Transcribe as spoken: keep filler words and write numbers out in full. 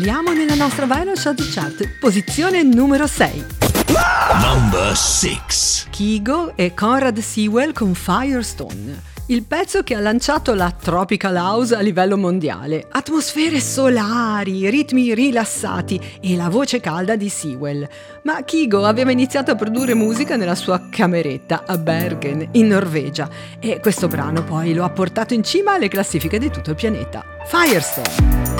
saliamo nella nostra Vinyl Chart Chart, posizione numero sei. Number six. Kygo e Conrad Sewell con Firestone. Il pezzo che ha lanciato la Tropical House a livello mondiale. Atmosfere solari, ritmi rilassati e la voce calda di Sewell. Ma Kygo aveva iniziato a produrre musica nella sua cameretta a Bergen, in Norvegia, e questo brano poi lo ha portato in cima alle classifiche di tutto il pianeta. Firestone.